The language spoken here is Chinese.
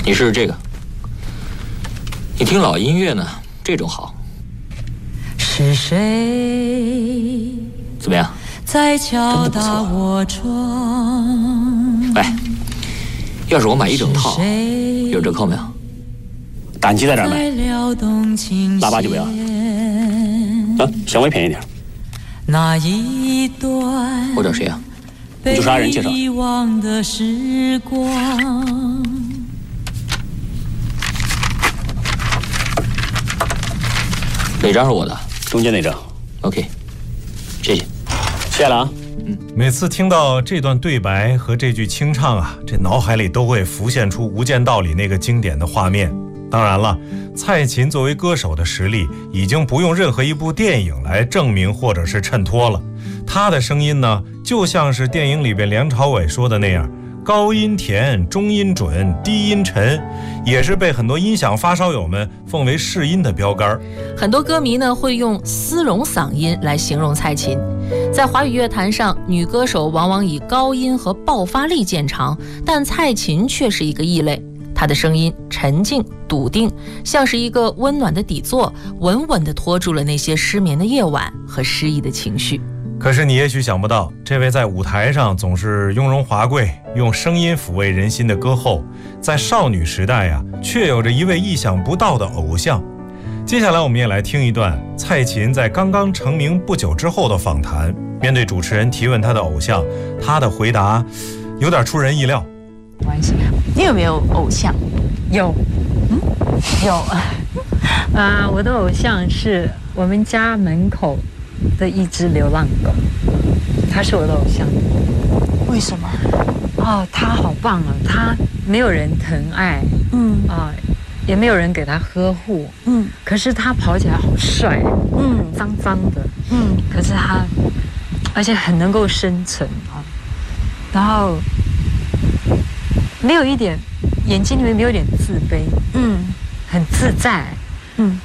你试试这个。你听老音乐呢，这种好。 是谁？ 怎么样？ 在敲打我窗。 喂，要是我买一整套，有折扣没有？ 打印机在这儿买，喇叭就不要了。稍微便宜点。 那一段我找谁啊？ 你就是爱人介绍的。 遗忘的时光。 哪张是我的？ 中间那张。 OK， 谢谢。 谢了啊。 每次听到这段对白和这句清唱啊，这脑海里都会浮现出《无间道》里那个经典的画面。当然了，蔡琴作为歌手的实力已经不用任何一部电影来证明或者是衬托了。她的声音呢，就像是电影里边梁朝伟说的那样，高音甜，中音准，低音沉，也是被很多音响发烧友们奉为试音的标杆。 很多歌迷呢会用丝绒嗓音来形容蔡琴。在华语乐坛上，女歌手往往以高音和爆发力见长，但蔡琴却是一个异类。她的声音沉静笃定，像是一个温暖的底座，稳稳地拖住了那些失眠的夜晚和失意的情绪。 可是你也许想不到，这位在舞台上总是雍容华贵，用声音抚慰人心的歌后，在少女时代啊，却有着一位意想不到的偶像。接下来我们也来听一段蔡琴在刚刚成名不久之后的访谈。面对主持人提问她的偶像，她的回答有点出人意料。 关系，你有没有偶像？ 有，有。我的偶像是我们家门口的一只流浪狗，他是我的偶像。 为什么？ 他好棒啊！他没有人疼爱，也没有人给他呵护，可是他跑起来好帅，脏脏的，可是他，而且很能够生存啊，然后没有一点眼睛里面没有一点自卑，很自在，